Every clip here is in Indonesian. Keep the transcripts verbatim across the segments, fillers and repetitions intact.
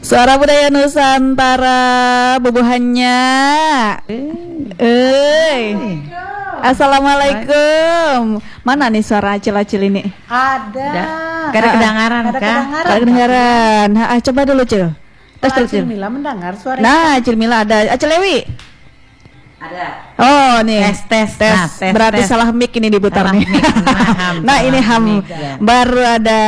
Suara Budaya Nusantara bubuhannya. Eh. Assalamualaikum. Mana nih suara acil-acil ini? Ada. Gak ada kedengaran Ada kah? kedengaran. Ada kedengaran. Ha, coba dulu, Cil. Tes dulu, Cil. Acil Mila mendengar suara. Nah, Acil Mila ada. Acil Lewi. Ada. Oh, nih. Tes, tes, tes. nah, tes, Berarti tes. salah mic ini diputar Salah nih. mic, nah, ham, Nah, ini ham. mic, ya. Baru ada.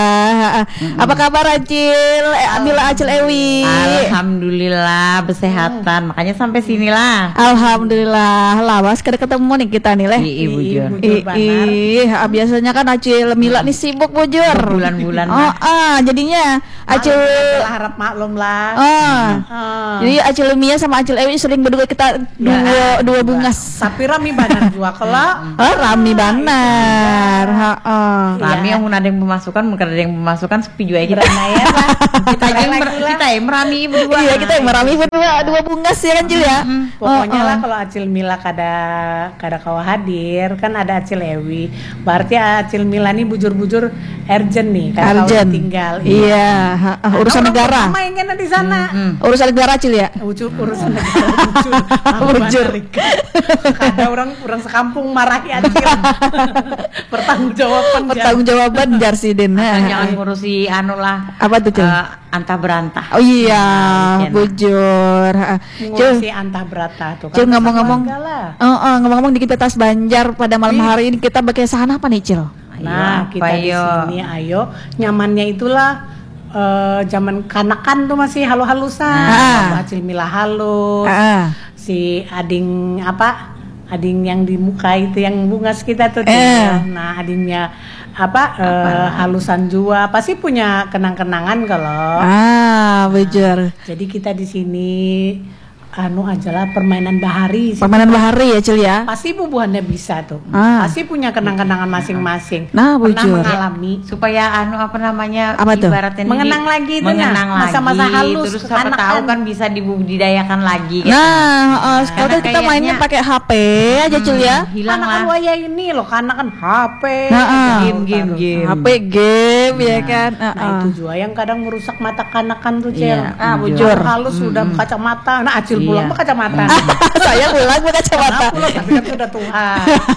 Apa kabar Acil? Eh, Mila Acil Ewi. Alhamdulillah kesehatan, makanya sampai sinilah. Alhamdulillah. Lawas kada ketemu nih kita nih, Leh. Di Ibu Jur. Bujur Banar. Ih, ah, biasanya kan Acil Mila nih sibuk bujur. Bulan-bulan. Oh, ah, jadinya Acil Maklum, harap maklum lah. ah. Ah. Jadi Acil Mia sama Acil Ewi sering berdua kita dua dua bungas. Tapi Rami Banar juga kalau Oh, rami banar. Heeh. Kami yang ada yang pemasukan, mungkin ada yang pemasukan sepi juga ya kita. ya lah. Kita yang mer- kita yang merami berdua. Iya, kita yang merami berdua dua bungas ya kan Cil ya. Pokoknya Oh, lah oh. kalau Acil Mila kada kada kau hadir kan ada Acil Ewi. Berarti Acil Mila nih bujur-bujur urgent nih kada kau Arjen. tinggal. Iya, ha, ah, urusan Karena orang negara. pertama yang kena di sana. Urusan negara Cil ya. Ucu, urusan negara bujur. Bujur. Ada orang orang sekampung marahi Acil. Pertanggungjawaban. Pertanggungjawaban Jarsidin. Jangan ngurusi anu lah. Apa tuh, Cil? eh, antah berantah. Oh iya, Nah, bujur. Ha, Cil, Ngurusi antah berata tuh kan. Cil ngomong-ngomong, keluarga lah. oh, oh, ngomong-ngomong di kita tas Banjar pada malam hari ini kita berkesan apa nih Cil? Nah, Ayo, kita apa di yo? sini ayo nyamannya itulah eh, zaman kanakan tuh masih halu-halusan. Ah. Acil Mila halus. Ah. Si ading apa? Ading yang di muka itu yang bungas kita tuh. Eh. Nah, adingnya apa? eh, halusan jua pasti punya kenang-kenangan kalau. Ah, bujur. Jadi kita di sini anu ajalah permainan bahari. Permainan bahari ya Cil ya. Pasti bubuhannya bisa tuh. Ah. Pasti punya kenang-kenangan masing-masing. Nah, Pernah bujur. mengalami. Supaya anu apa namanya Apa tuh? ibaratnya Mengenang di- lagi itu, mengenang nah. lagi Masa-masa halus, terus siapa kekanakan. tahu kan bisa dibudidayakan lagi kan. Nah, uh, sekarang Karena kita mainnya kayaknya- pakai H P aja Cil ya. hilang Anak lah waya ini loh, karena kan H P, Nah, ah. game game game H P game ya kan. Nah, Uh, uh. itu juga yang kadang merusak mata kanakan tuh, Cel. Iya, Ah, bujur. bujur. Halus sudah kacamata. Nah, Acil Iya. pulang kacamata. Saya pulang pakai kacamata. Pulang tapi kan sudah tua.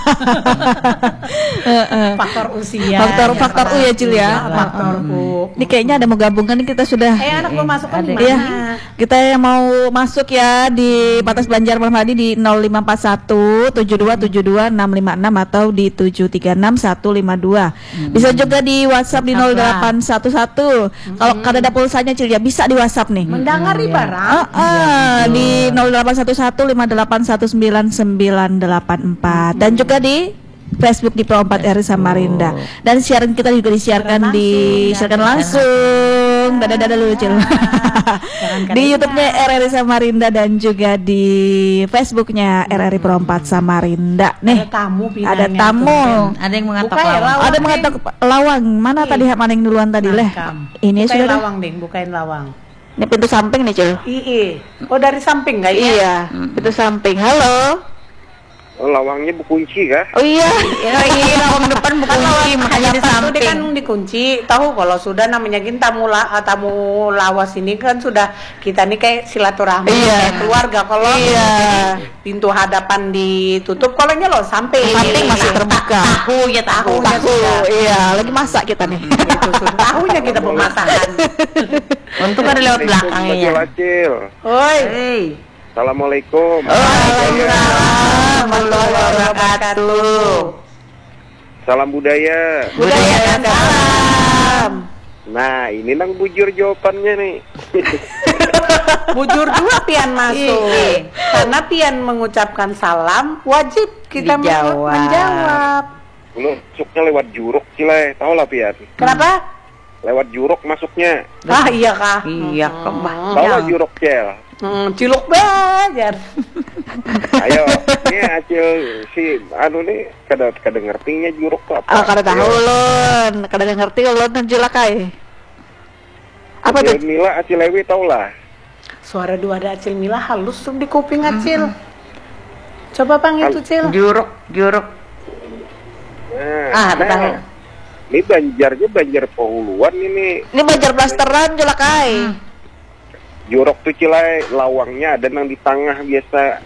Faktor usia. Faktor- ya, faktor U ya, Cil ya. Iya, Faktor U. Ini kayaknya ada mau gabungan nih kita sudah. Eh, anak mau masuk kan di Iya, mana? kita yang mau masuk ya di Patas Banjar malam hari di nol lima empat satu tujuh dua tujuh dua enam lima enam atau di tujuh tiga enam satu lima dua. Bisa juga di WhatsApp di nol delapan satu satu. Kalau kada ada pulsanya Cil ya bisa di WhatsApp nih. Mendangari barang. Ah, ah, di nol delapan satu satu lima delapan satu sembilan sembilan delapan empat dan juga di Facebook di Pro empat R I Samarinda. Dan siaran kita juga disiarkan Siaran di langsung, siarkan ya. langsung. Dadah-dadah dulu Cil. Jangan Di kada YouTube-nya R R I Samarinda dan juga di Facebook-nya R R I Pro empat Samarinda. Ada Nih, tamu pinanya ada tuh. tamu. ada yang mengatok Buka ya, lawang. lawang. Ada yang mengatakan lawang. Mana tadi mana yang duluan tadi leh? Nakam. Ini Bukain sudah dah. lawang, Ding, bukain lawang. Ini pintu samping nih Cil. Iya. Oh, dari samping enggak ya? Iya, pintu samping. Halo. Oh, lawangnya berkunci kah? Oh iya. Ya, ini lawang depan bukan kunci, makanya di Itu samping. kan dikunci. Tahu kalau sudah namanya gini tamu la, tamu lawas ini kan sudah kita nih kayak silaturahmi Iya. kayak keluarga. Kalau Iya. pintu hadapan ditutup, kalau lo samping. Samping masih terbuka. Tahu ya tahu. Tahu. Tahu, iya, lagi masak kita nih. Gitu, sudah tahunya kita pemasakan. Untung ada lewat belakangnya. Acil. Oi. Hei. Assalamualaikum. Waalaikumsalam warahmatullahi wabarakatuh. Salam budaya. Budaya dan salam. Nah, ini nang bujur jawabannya nih. Bujur dua pian masuk. Iya. Karena pian mengucapkan salam, wajib kita men- Dijawab. menjawab. Lu masuknya lewat juruk Cilai, tau lah Pian. Kenapa? Lewat juruk masuknya. Ah iya kah? Iya, kembah. Tau lah juruk Cel. Hmm, ciluk belajar. Ayo, ini Acil si anu nih kada kada ngertinya juruk tuh apa. Ah, kada tahu Ayo. ulun, kada ngerti ulun kan julakai. Apa Acil tuh? Mila, Acil Lewi tau lah. Suara dua ada Acil Mila halus tuh di kuping Acil. Coba panggil tuh Cil. Juruk, juruk. Nah, Ah, nah, tahu. Ini Banjarnya Banjar Pohuluan ini. Ini Banjar Blasteran julakai. jorok tuh cilai lawangnya ada yang di tengah biasa.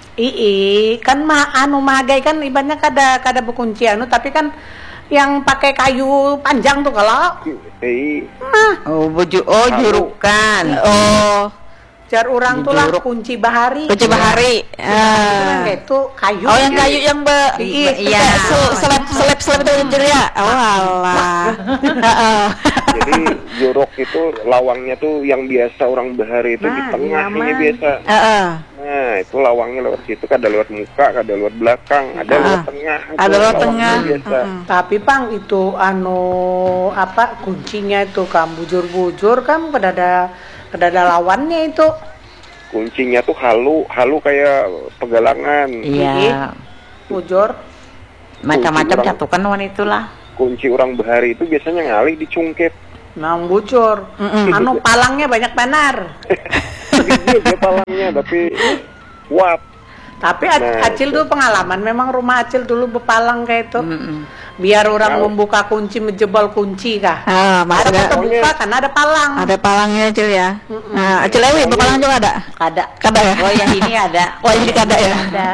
Ii, kan mah anu magai kan ibaratnya kada kada bekunci anu tapi kan yang pakai kayu panjang tuh kalau. Eh, Oh, buju, oh jurukan. Oh, Jar orang tuh lah Juruk. kunci bahari. kunci bahari. Itu kan Ah. kayak itu kayu. Oh, yang kayu yang be Iya. iya, seleb seleb seleb itu jadi ya. Oh, alah. Heeh. jadi jorok itu lawangnya tuh yang biasa orang bahari itu di Nah, tengah iya, ini Man. biasa. Heeh. Nah, itu lawangnya lewat situ, kada lewat muka, kada lewat belakang, ada Ah. lewat tengah. itu Ada lewat lawangnya tengah. Biasa. Mm-mm. Tapi Pang itu anu apa kuncinya itu kan bujur-bujur kan pada ada pada ada lawannya itu. Kuncinya tuh halu, halu kayak pegalangan. Iya. Bujur. Macam-macam Kurang. catukan wan itulah. Kunci orang bahari itu biasanya ngalih dicungkit. Nang bujur. Anu palangnya banyak benar. Gede dia palangnya tapi kuat. Tapi A- Nah, Acil itu. dulu pengalaman memang rumah Acil dulu bepalang kayak itu. Mm-mm. Biar orang Tahu. membuka kunci menjebol kunci kah. Ah, mas Ada ada kebuka karena ada palang. ada palangnya Cil ya. Nah, Cil Ewi palang juga ada. Ada. Kada ya? Oh, yang ini ada. Oh, ini kada ya. Ada.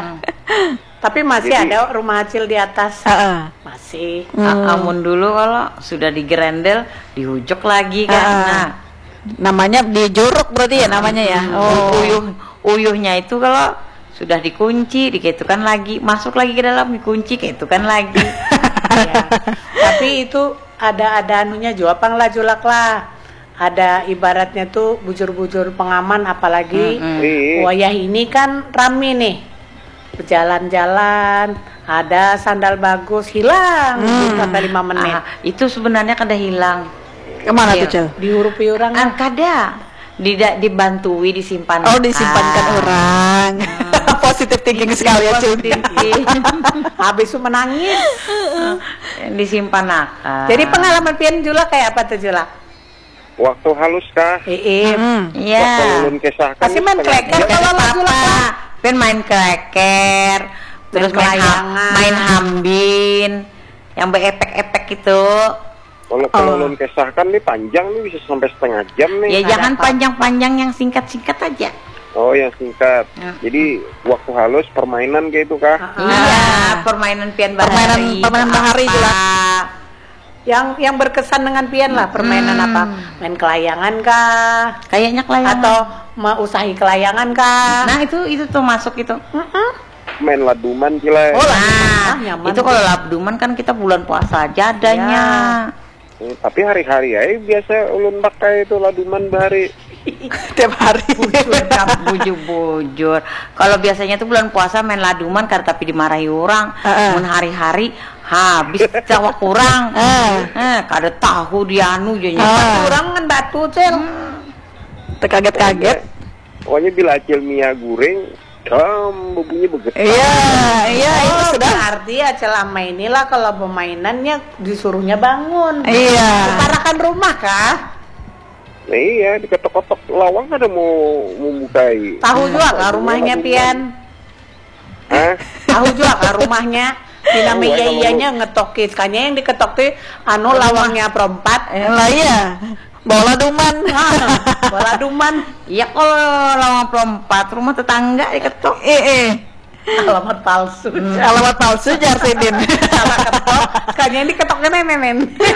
Tapi masih Jadi- ada rumah Acil di atas. Heeh. Masih. A- Amun dulu kalau sudah digerendel, dihujok lagi kan. Ah. Nah, Namanya dijuruk berarti ya namanya ya. Oh. uyuh uyuhnya itu kalau sudah dikunci, diketukan lagi, masuk lagi ke dalam, dikunci, ketukan lagi. Ya. Tapi itu ada ada anunya juga pang lah julak lah. Ada ibaratnya tuh bujur-bujur pengaman apalagi Mm-mm. Iya. wayah ini kan rame nih. Berjalan-jalan, ada sandal bagus hilang sampai lima menit. Ah, itu sebenarnya kada hilang. Kemana Iya. tuh Cil? Dihurupi orang Kan kada. Tidak dibantui, disimpan. Oh, disimpankan orang. Positif thinking sekali ya Cil. habis itu menangis. Disimpan akan. Jadi pengalaman pian Jula kayak apa tuh Jula? Waktu halus kah? Ee, Hmm. Iya. Waktu ulun kisahkan Kasih main setengah kleker jam. kalau Apa? Jula Pak. Pen main kleker, terus main, ha- kelayangan. main hambin, yang berepek-epek itu. Kalau Oh. kalau ulun kisahkan nih panjang nih bisa sampai setengah jam nih. Ya Ada jangan apa? panjang-panjang, yang singkat-singkat aja. Oh, yang singkat. Ya. Jadi waktu halus permainan kayak itu kah? Iya, permainan pian bahari. Permainan- permainan bahari apa. juga. Yang yang berkesan dengan pian lah permainan Hmm. apa? Main kelayangan kah? Kayaknya kelayangan. Atau mau usahi kelayangan kah? Nah itu itu tuh masuk itu. Main laduman cilai. Oh, Nah, ah, nyaman itu tuh. kalau labduman kan kita bulan puasa aja adanya. Hmm, tapi hari-hari aja biasa ulun pakai itu laduman bahari. Tiap hari. Bujur-bujur. Kalau biasanya tuh bulan puasa main laduman kan tapi dimarahi orang. Heeh. Mun hari-hari habis cawa kurang. Eh, kada tahu dia anu jadinya. Ah. Orang kan batu cel. Terkaget-kaget. Pokoknya bila acil mia goreng, um, bumbunya begetar. Iya, iya itu Oh, sudah. berarti ya selama inilah kalau permainannya disuruhnya bangun. Iya. Separakan rumah kah? Nah iya, diketok-ketok lawang ada mau membukai. Tahu juga kah rumahnya pian? Hah? Tahu juga kah rumahnya? Tidak Tahu, iya kalau iyanya ngetokin, kayaknya yang diketok tuh anu lawangnya perempat. Lah iya. Bola duman. Bola duman. Iya kalau lama perempat rumah tetangga diketok. Eh, eh. Alamat palsu. Alamat palsu Jarsidin. Salah ketok, kayaknya yang diketoknya nenek.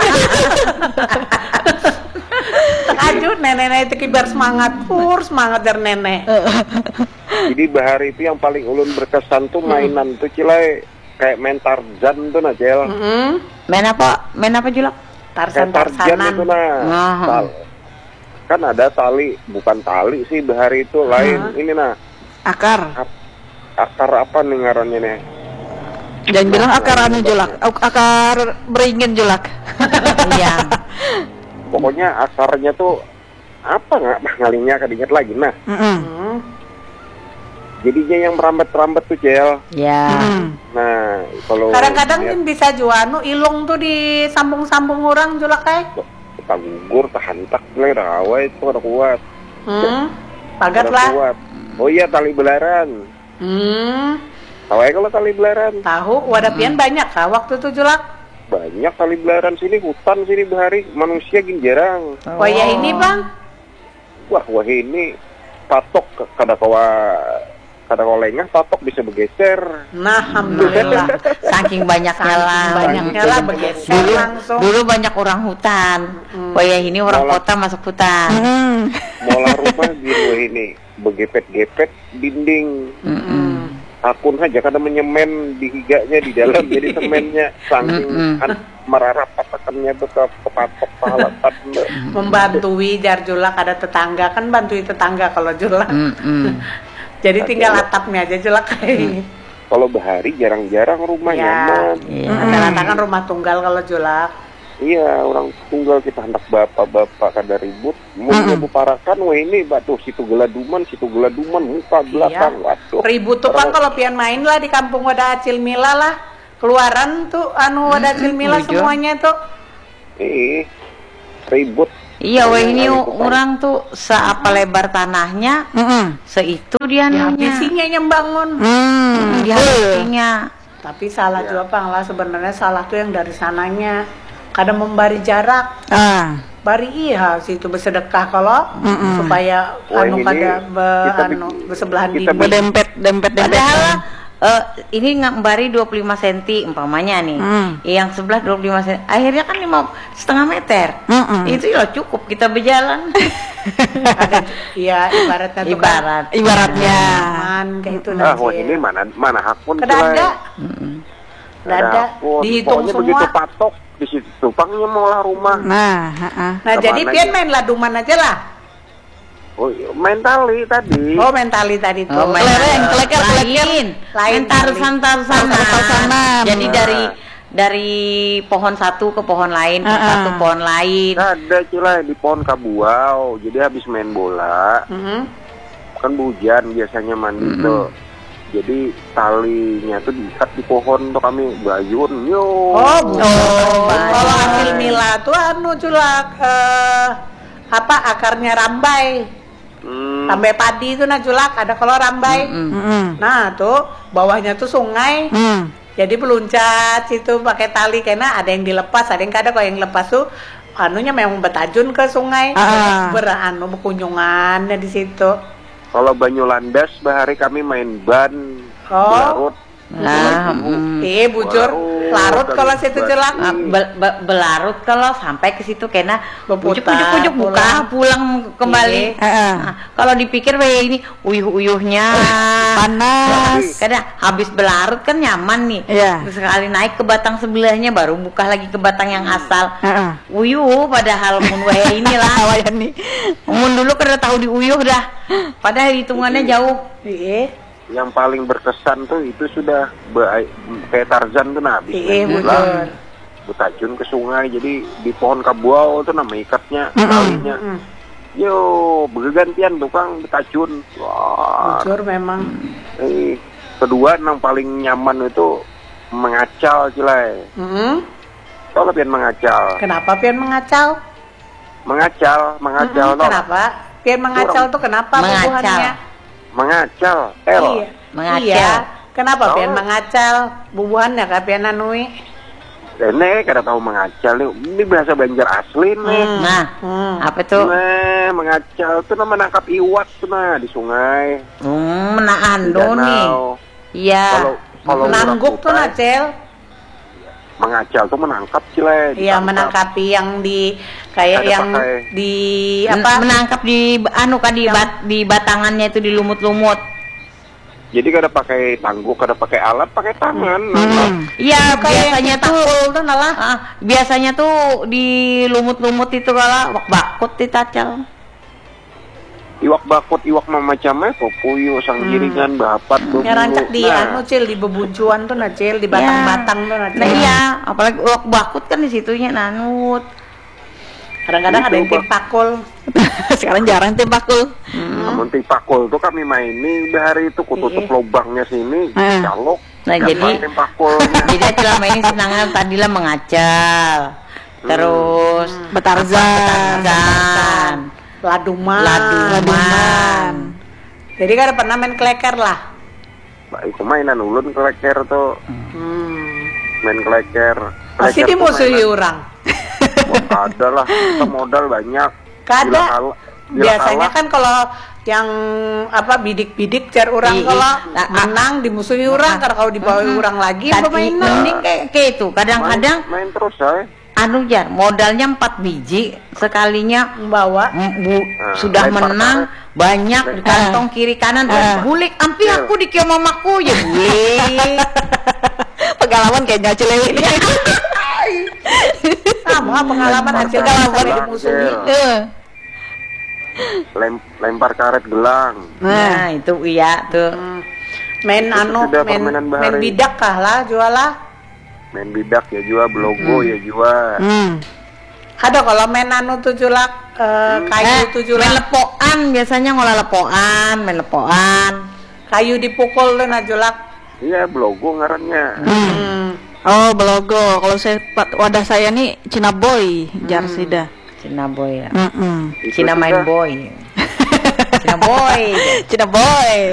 Terkajut nenek-nenek itu kibar semangat, pur semangat dari nenek. Jadi bahari itu yang paling ulun berkesan tuh mainan tuh cilai kayak main Tarzan tuh nah Cel. Mm-mm. Main apa? Main apa Julak? Kayak Tarzan Tarsan-tarsanan. itu nah. Nah. Tal- Kan ada tali, bukan tali sih bahari itu lain. Ini nah Akar. akar apa nih ngarannya nih? Jangan bilang akar anu julak. Akar beringin julak. Iya. Pokoknya akarnya tuh apa nggak ngalinya kadinget lagi nah. Mm-mm. Hmm. Jadinya yang merambat-rambat tuh Cel. Ya. Mm. Nah kalau Kadang-kadang lihat, kan bisa juanu ilung tuh di sambung-sambung orang julak kayak. tak gugur, tak hantak, lah udah awet itu udah kuat. Hmm. Pagat Udah lah. kuat. Oh iya tali belaran. Hmm. Tahu ya kalau tali belaran? Tahu wadapian banyak kah waktu itu julak? Banyak tali belaran sini, hutan sini bahari, manusia gini jarang. Oh ya ini bang. Wah, wah ini patok kada kawa kada kawa lengah, patok bisa bergeser. Nah, alhamdulillah. Saking banyaknya lah. Banyaknya lah bergeser Dulu, langsung. dulu banyak orang hutan. Hmm. Oh ya ini orang Malah- kota masuk hutan. Hmm. Mola rumah gitu ini begepet-gepet dinding. Mm-mm. Akun saja kada menyemen di higanya di dalam jadi semennya saking Mm-mm. kan merarap patakannya tuh ke ke patok pahalatan. Membantui jar julak ada tetangga kan bantui tetangga kalau julak. Mm-mm. Jadi tinggal atapnya aja julak kayak. Kalau bahari jarang-jarang rumah Ya. nyaman. Iya. Rata-rata kan rumah tunggal kalau julak. Iya, orang tunggal kita hendak bapak-bapak kada ribut. Mau mm parakan, wah ini batu situ geladuman, situ geladuman, muka belakang, waduh. Ribut tuh Pang kalau pian main lah di kampung wadah Acil Mila lah. Keluaran tuh anu wadah Acil Mila Bujur. semuanya tuh. Eh, ribut. Iya, wah ini Kali itu, Pak. orang tuh seapa lebar tanahnya, Mm-mm. seitu dia Ya anunya. visinya yang bangun. Hmm. Dia habisinya. Tapi salah Ya. juga Pang lah sebenarnya salah tuh yang dari sananya. Kadang membari jarak. Ah. Bari iya situ bersedekah kalau Mm-mm. supaya Wah, anu ini kada be, kita anu bikin- bersebelahan kita dinding. Berdempet, dempet, dempet. Padahal eh, ini ngembari dua puluh lima sentimeter umpamanya nih. Hmm. Yang sebelah dua puluh lima sentimeter. Akhirnya kan lima setengah meter. Mm-mm. Itu ya cukup kita berjalan. Ada iya ibaratnya tuh kan Ibarat. Ibaratnya. aman kayak itu Ah, wah Najil. ini mana mana hakun Kada ada. Mm-mm. Kada ada. Dihitung Pokoknya semua. begitu patok di situ pangnya maulah rumah. Nah, ha-ha. Nah, Kemana jadi pian aja? main laduman aja lah. Oh, iya, main tali tadi. Oh, mentali tadi tuh. Oh, main Kelereng, keleker, lain, Lain lain tarusan tarusan. Tarusan-tarusan. Jadi Nah. dari dari pohon satu ke pohon lain, pohon Ah, ah. satu pohon lain. Ada cilai di pohon kabuau. Jadi habis main bola, Mhm. kan hujan biasanya mandi tuh. Jadi talinya tuh diikat di pohon tuh kami bayun. Yo. Oh, bukan. Oh, Kalau baik. hasil mila tuh anu culak eh, apa akarnya rambai. Hmm. Rambai padi itu nah culak ada kalau rambai. Mm-mm. Mm-mm. Nah, tuh bawahnya tuh sungai. Hmm. Jadi peluncat situ pakai tali karena ada yang dilepas, ada yang kada kalau yang lepas tuh anunya memang betajun ke sungai. Ah. Beranu berkunjungannya di situ. Kalau Banyu Landas bahari kami main ban, Oh. belarut. Nah, mm. Eh, bujur Larut, larut kalau kali situ ban. celak. Ah, be- be- belarut kalau sampai ke situ kena Berputar, ujuk-ujuk buka pulang. pulang kembali. Iya. Ah. Nah, kalau dipikir weh ini uyuh-uyuhnya Panas. kadang habis belarut kan nyaman nih. Iya. Terus sekali naik ke batang sebelahnya baru buka lagi ke batang yang asal. Ah. Uyuh padahal mun wae inilah. Awayan nih. Mun dulu kada tahu diuyuh dah. Padahal hitungannya jauh. Iya. Yang paling berkesan tuh itu sudah be- kayak Tarzan tuh nah habis Iya, main bola, bujur. betajun ke sungai. Jadi di pohon kabuau tuh nama ikatnya talinya. Mm. Yo, bergantian tukang betajun. Wah. Bujur memang. Eh, kedua yang paling nyaman itu mengacal cilai. Mm. Tau pian mengacal. Kenapa pian mengacau? Mengacal, mengacal Mm-mm, tau. kenapa? Pian mengacau tuh kenapa Mengacal. bubuhannya? Mengacal. L. Iya. Mengacau. Iya. Kenapa Oh. pian mengacau? Bubuhannya kah pian anui? Ini kada tahu mengacal nih. Ini bahasa Banjar asli nih. Hmm. Nah, Hmm. apa tuh? Nah, mengacal tuh nama menangkap iwak tuh nah di sungai. Hmm, menahan Di do nih. danau. Iya. Kalau kalau Nangguk tuh orang nacel. mengacal tuh menangkap cilai. Iya, menangkapi yang di kayak Ada yang pakai. di Men- apa? menangkap di anu kan di bat, di batangannya itu di lumut-lumut. Jadi kada pakai tangguk, kada pakai alat, pakai tangan. Hmm. Iya, biasanya tuh tuh nalah. ah, biasanya tuh di lumut-lumut itu kalau wak bakut ditacal. Iwak bakut, iwak macamnya, popuyo, sang giringan, bapat, berbulu. Ya rancak di Nah, anu cil di bebuncuan tuh nacil di batang-batang tuh nacil. Nah iya, apalagi wak bakut kan di situnya nanut. Kadang-kadang ada yang Itu, Pak. timpakul. Sekarang jarang tembakul. namun tipakul tuh kami main ini bahari itu kututup Iya. lubangnya sini, Eh. calok. Nah, dapat jadi- timpakulnya. Jadi selama ini senangnya tadilah mengacal. Terus Betarzan. Tarzan. Laduman. Laduman. Jadi kan pernah main kleker lah. Nah, itu mainan ulun kleker tuh, Hmm. main kleker. Pasti Kleker di tuh musuhi mainan- orang. Wah, ada lah, kita modal banyak. Kada. Gila kala- biasanya kan kalau yang apa bidik-bidik jar orang Iya, kalau nah, menang dimusuhi orang karena kalau dibawa orang lagi Kan pemain mending kayak kayak itu. Kadang-kadang main, main terus saya. anu jar modalnya empat biji sekalinya membawa mm, bu, Nah, sudah lempar menang karet. banyak di kantong kiri kanan Ah. bulik ampi Iya. aku di kios mamaku ya bulik. Pengalaman kayaknya Cilewi ini. sama pengalaman hasil Lempar kalau karet dimusuhi. gelang, Eh. Lem, lempar karet gelang. Nah itu iya tuh. Hmm. Main Itu anu sudah main, permainan main bahari. bidak kah lah jualah. Main bidak ya jua, belogo ya jua. Hmm. Ada kalau main anu tujuh lak eh, kayu Eh, tujuh main lak lepoan biasanya ngolah lepoan, main lepoan. kayu dipukul tuh najulak. Iya, belogo ngarannya. Hmm. Oh, belogo. Kalau saya pat- wadah saya nih Cina boy, jar sida. Cina boy ya. Mm-mm. Itu Cina main sudah. boy. Cina boy. Cina boy.